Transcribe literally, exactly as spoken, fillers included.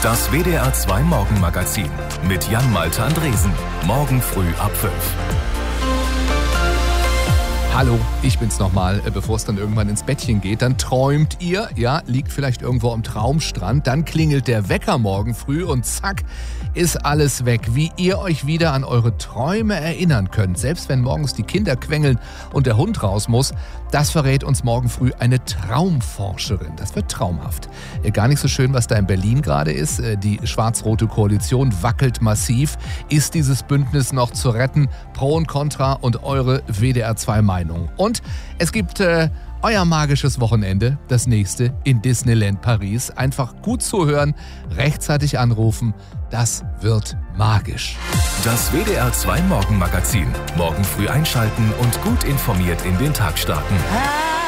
Das W D R zwei Morgenmagazin mit Jan-Malte Andresen. Morgen früh ab fünf. Hallo, ich bin's nochmal. Bevor es dann irgendwann ins Bettchen geht, dann träumt ihr, ja, liegt vielleicht irgendwo am Traumstrand, dann klingelt der Wecker morgen früh und zack, ist alles weg. Wie ihr euch wieder an eure Träume erinnern könnt, selbst wenn morgens die Kinder quengeln und der Hund raus muss, das verrät uns morgen früh eine Traumforscherin. Das wird traumhaft. Gar nicht so schön, was da in Berlin gerade ist. Die schwarz-rote Koalition wackelt massiv. Ist dieses Bündnis noch zu retten? Pro und Contra und eure W D R zwei Meinung. Und es gibt äh, euer magisches Wochenende, das nächste in Disneyland Paris. Einfach gut zuhören, rechtzeitig anrufen. Das wird magisch. Das W D R zwei Morgenmagazin. Morgen früh einschalten und gut informiert in den Tag starten.